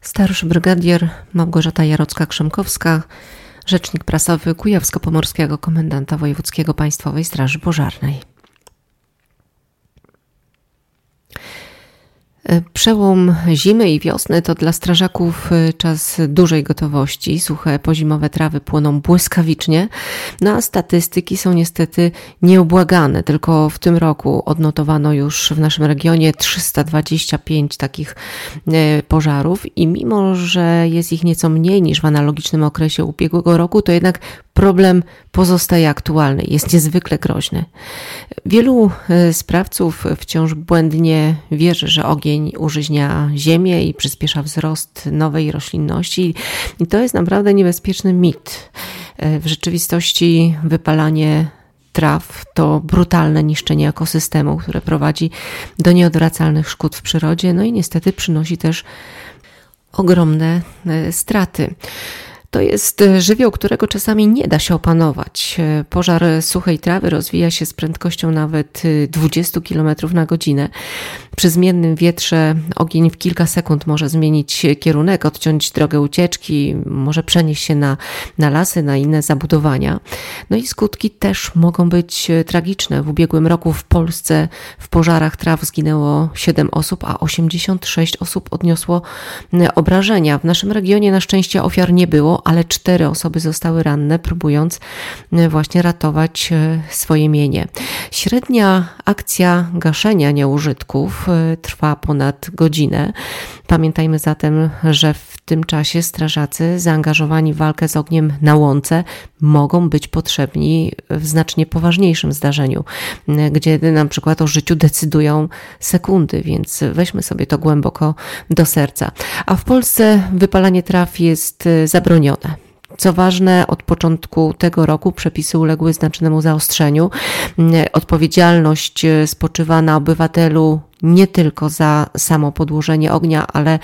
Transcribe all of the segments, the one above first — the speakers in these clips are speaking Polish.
Starszy brygadier Małgorzata Jarocka-Krzemkowska, rzecznik prasowy Kujawsko-Pomorskiego Komendanta Wojewódzkiego Państwowej Straży Pożarnej. Przełom zimy i wiosny to dla strażaków czas dużej gotowości. Suche pozimowe trawy płoną błyskawicznie, a statystyki są niestety nieubłagane. Tylko w tym roku odnotowano już w naszym regionie 325 takich pożarów i mimo, że jest ich nieco mniej niż w analogicznym okresie ubiegłego roku, to jednak problem pozostaje aktualny, jest niezwykle groźny. Wielu sprawców wciąż błędnie wierzy, że ogień użyźnia ziemię i przyspiesza wzrost nowej roślinności i to jest naprawdę niebezpieczny mit. W rzeczywistości wypalanie traw to brutalne niszczenie ekosystemu, które prowadzi do nieodwracalnych szkód w przyrodzie, no i niestety przynosi też ogromne straty. To jest żywioł, którego czasami nie da się opanować. Pożar suchej trawy rozwija się z prędkością nawet 20 km na godzinę. Przy zmiennym wietrze ogień w kilka sekund może zmienić kierunek, odciąć drogę ucieczki, może przenieść się na lasy, na inne zabudowania. No i skutki też mogą być tragiczne. W ubiegłym roku w Polsce w pożarach traw zginęło 7 osób, a 86 osób odniosło obrażenia. W naszym regionie na szczęście ofiar nie było, ale 4 osoby zostały ranne, próbując właśnie ratować swoje mienie. Średnia akcja gaszenia nieużytków trwa ponad godzinę. Pamiętajmy zatem, że w tym czasie strażacy zaangażowani w walkę z ogniem na łące mogą być potrzebni w znacznie poważniejszym zdarzeniu, gdzie na przykład o życiu decydują sekundy, więc weźmy sobie to głęboko do serca. A w Polsce wypalanie traw jest zabronione. Co ważne, od początku tego roku przepisy uległy znacznemu zaostrzeniu. Odpowiedzialność spoczywa na obywatelu nie tylko za samo podłożenie ognia,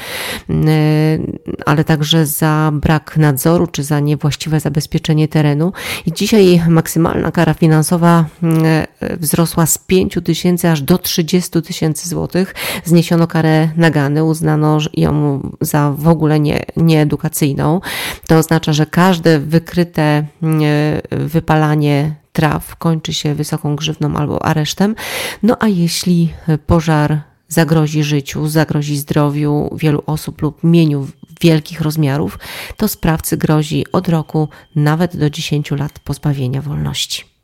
ale także za brak nadzoru czy za niewłaściwe zabezpieczenie terenu. I dzisiaj maksymalna kara finansowa wzrosła z 5 000 aż do 30 000 złotych. Zniesiono karę nagany, uznano ją za w ogóle nieedukacyjną. To oznacza, że każde wykryte wypalanie traw kończy się wysoką grzywną albo aresztem. No a jeśli pożar zagrozi życiu, zagrozi zdrowiu wielu osób lub mieniu wielkich rozmiarów, to sprawcy grozi od roku nawet do 10 lat pozbawienia wolności.